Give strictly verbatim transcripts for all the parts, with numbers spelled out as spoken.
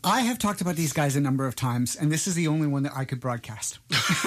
I have talked about these guys a number of times, and this is the only one that I could broadcast.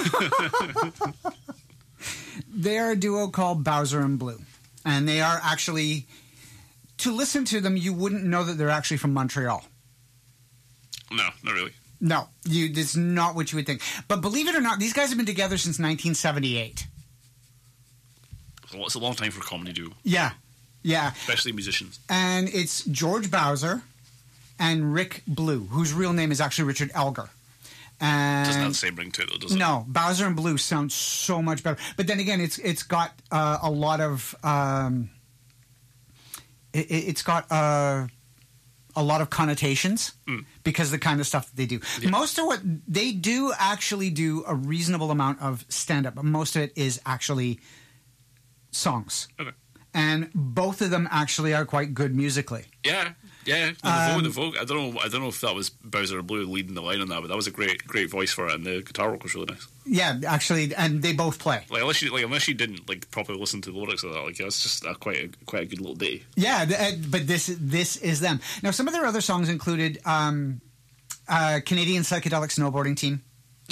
They are a duo called Bowser and Blue, and they are actually, to listen to them, you wouldn't know that they're actually from Montreal. No, not really. No, you. That's not what you would think. But believe it or not, these guys have been together since nineteen seventy-eight. Well, it's a long time for a comedy duo. Yeah, yeah. Especially musicians. And it's George Bowser and Rick Blue, whose real name is actually Richard Elgar. And doesn't have the same ring to it, though, does it? No, Bowser and Blue sounds so much better. But then again, it's it's got uh, a lot of um, it, it's got uh, a lot of connotations mm. because of the kind of stuff that they do. Yeah. Most of what they do actually do a reasonable amount of stand up, but most of it is actually songs. Okay. And both of them actually are quite good musically. Yeah, yeah. The, Um, the vocal, I don't know. I don't know if that was Bowser or Blue leading the line on that, but that was a great, great voice for it, and the guitar work was really nice. Yeah, actually, and they both play. Like unless you, like unless you didn't like properly listen to the lyrics of that, like it's just a, quite, a, quite a good little ditty. Yeah, th- uh, but this this is them. Now, some of their other songs included um, uh, Canadian Psychedelic Snowboarding Team.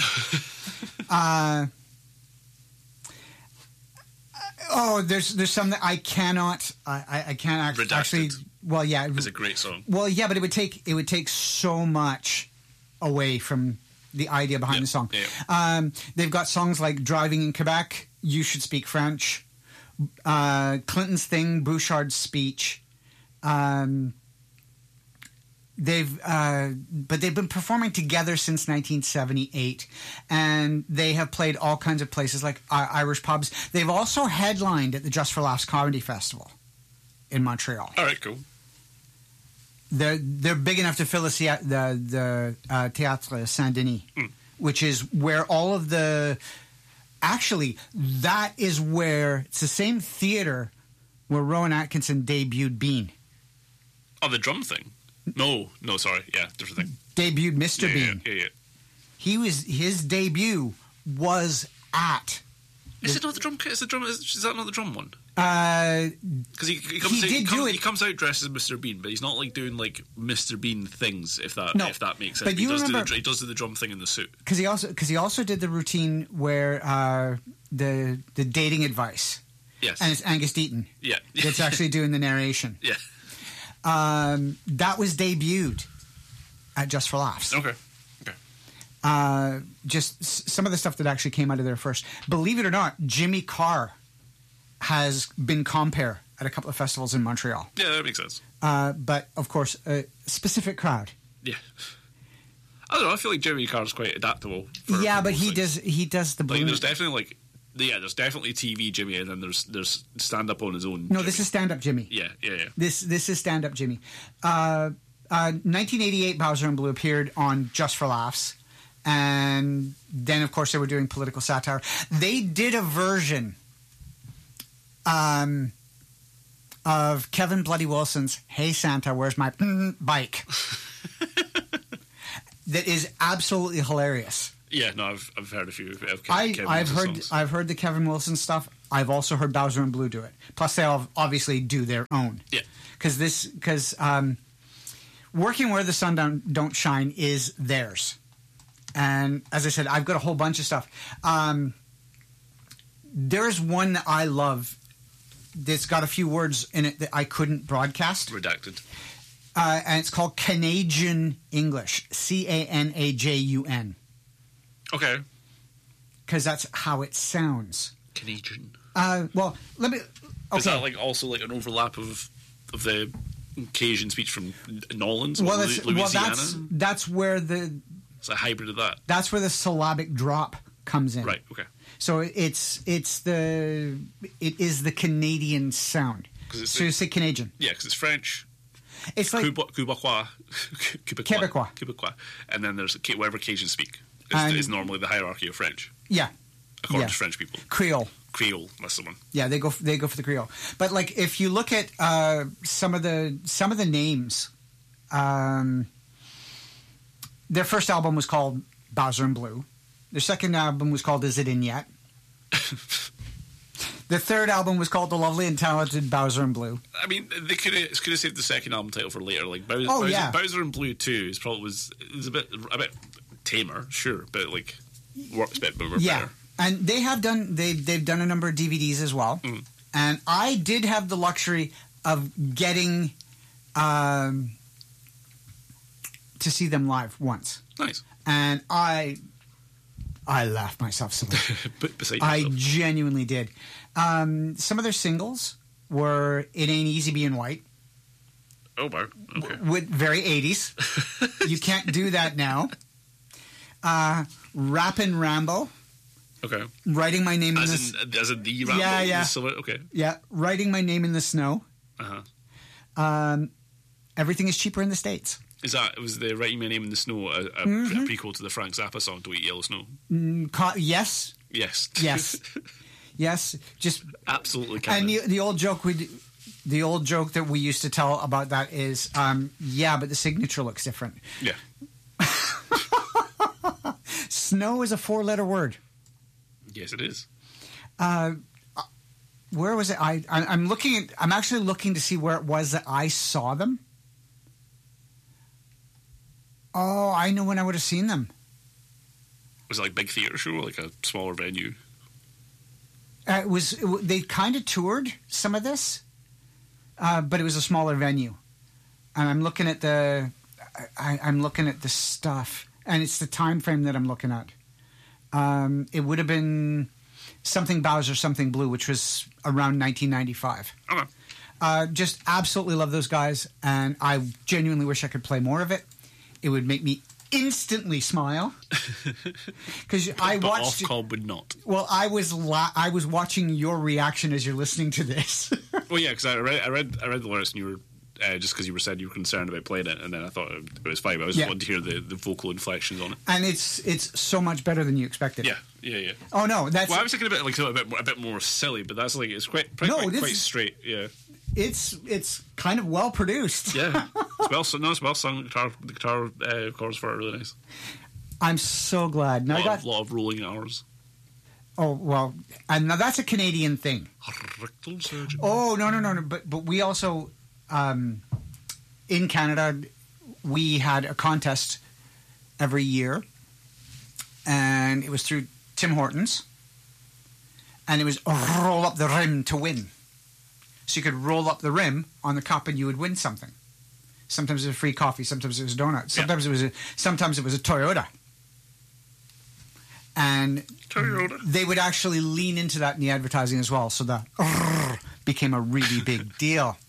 uh, oh, there's there's some that I cannot. I I, I can't act, Redacted. actually. Well, yeah, It's a great song. Well, yeah, but it would take it would take so much away from the idea behind Yeah, the song. yeah. Um, they've got songs like "Driving in Quebec," "You Should Speak French," uh, "Clinton's Thing," "Bouchard's Speech." Um, they've uh, but they've been performing together since nineteen seventy-eight, and they have played all kinds of places like uh, Irish pubs. They've also headlined at the Just for Laughs Comedy Festival in Montreal. All right, cool. They're they're big enough to fill the the, the uh, Théâtre Saint Denis, mm. which is where all of the actually that is where it's the same theater where Rowan Atkinson debuted Bean. Oh, the drum thing. No, no, sorry, yeah, different thing. Debuted Mister Yeah, Bean. yeah, yeah, yeah. He was his debut was at. Is it not the drum kit? Is the drum? Is, is that not the drum one? Uh, Because he, he comes he out, did he do comes, it. He comes out dressed as Mister Bean, but he's not like doing like Mister Bean things. If that No, if that makes sense. but he you does remember- do the, he does do the drum thing in the suit. because he also because he also did the routine where uh, the the dating advice, Yes. and it's Angus Deaton yeah. that's actually doing the narration. yeah. Um, that was debuted at Just for Laughs. Okay. Okay. Uh, just s- some of the stuff that actually came out of there first. Believe it or not, Jimmy Carr has been compere at a couple of festivals in Montreal. Yeah, that makes sense. Uh, but of course, a specific crowd. Yeah. I don't know. I feel like Jimmy Carr's quite adaptable. For, yeah, for but most he things. does he does the Like, balloon. there's definitely like, yeah, there's definitely T V Jimmy, and then there's there's stand up on his own. no, Jimmy. this is stand up Jimmy. Yeah, yeah, yeah. This this is stand up Jimmy. Uh, uh, nineteen eighty-eight, Bowser and Blue appeared on Just for Laughs, and then of course they were doing political satire. They did a version um, of Kevin Bloody Wilson's "Hey Santa, Where's My Bike?" that is absolutely hilarious. Yeah, no, I've I've heard a few. Of Kevin, I, Kevin I've Wilson heard songs. I've heard the Kevin Wilson stuff. I've also heard Bowser and Blue do it. Plus, they all obviously do their own. Yeah. Because this because um, working where the sun don't, don't shine is theirs. And as I said, I've got a whole bunch of stuff. Um, there's one that I love that's got a few words in it that I couldn't broadcast. Redacted. Uh, and it's called Canadian English. C A N A J U N. Okay. Because that's how it sounds. Canadian. Uh, well, let me... Okay. Is that like also like an overlap of of the Cajun speech from Nolans, well, or that's, Louisiana? well, that's that's where the It's a hybrid of that. that's where the syllabic drop comes in. Right. Okay. So it's it's the it is the Canadian sound. 'Cause it's so the- you say Canadian. Yeah, because it's French. It's like Quebecois, Quebecois, Quebecois. Quebecois, and then there's Ca- whatever Cajun speak is, And- is normally the hierarchy of French, yeah, according yeah. to French people. Creole. Creole, that's the one. Yeah, they go they go for the Creole. But like if you look at uh, some of the some of the names, um, their first album was called Bowser and Blue. Their second album was called Is It In Yet? The third album was called The Lovely and Talented Bowser and Blue. I mean, they could have could have saved the second album title for later. Like Bowser, Oh, Bowser, yeah. Bowser and Blue Two is probably was is a bit a bit tamer, sure, but like works a bit more Yeah. better. And they have done they they've done a number of D V Ds as well. Mm. And I did have the luxury of getting um, to see them live once. Nice. And I I laughed myself so much. But beside I yourself. genuinely did. Um, some of their singles were "It Ain't Easy Being White," Oh wow. Okay. with very eighties. You can't do that now. Uh, Rappin' Rambo, Okay. writing my name in As this. in as in the Rambo. Yeah, yeah. the silhouette? Okay. Yeah, writing my name in the snow. Uh huh. Um, everything is cheaper in the States. Is that was the Writing My Name in the Snow a, a, Mm-hmm. a prequel to the Frank Zappa song "To Eat Yellow Snow"? Mm, co- yes, Yes. yes, yes. Just Absolutely. Canon. and the the old joke we, the old joke that we used to tell about that is, um, yeah, but the signature looks different. yeah. Snow is a four-letter word. Yes, it is. Where was it? I, I I'm looking at. I'm actually looking to see where it was that I saw them. Oh, I know when I would have seen them. Was it like a big theater show, or like a smaller venue? Uh, it was it, w- they kind of toured some of this, uh, but it was a smaller venue. And I'm looking at the, I, I'm looking at the stuff, and it's the time frame that I'm looking at. Um, it would have been something Bowser, something Blue, which was around nineteen ninety-five. Okay. Uh, just absolutely love those guys, and I genuinely wish I could play more of it. It would make me instantly smile because I But watched. off call would not. Well, I was la- I was watching your reaction as you're listening to this. Well, yeah, because I read, I read, I read the lyrics, and you were uh, just because you were said you were concerned about playing it, and then I thought it, it was fine. But I was Yeah. wanting to hear the, the vocal inflections on it. And it's it's so much better than you expected. Yeah, yeah, yeah. Oh no, that's Well, I was thinking a bit like a bit, more, a bit more silly, but that's like it's quite, quite, No, quite, this quite is- straight. Yeah, it's it's kind of well produced. yeah. It's well, sung- no, it's well sung. The guitar, the guitar uh, chords for it are really nice. I'm so glad. Now A I lot, got of, lot of rolling hours. oh well, and now that's a Canadian thing. Rectal surgeon. Oh no no no no! But but we also um, in Canada we had a contest every year, and it was through Tim Hortons, and it was roll up the rim to win. So you could roll up the rim on the cup and you would win something. Sometimes it was free coffee, sometimes it was a donut, sometimes it was a, sometimes it was a Toyota. And Toyota. they would actually lean into that in the advertising as well, so the became a really big deal.